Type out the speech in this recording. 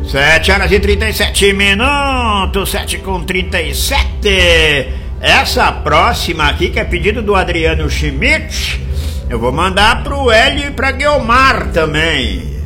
7h37, 7h37. Essa próxima aqui, que é pedido do Adriano Schmidt, eu vou mandar pro Hélio e pra Guilmar também.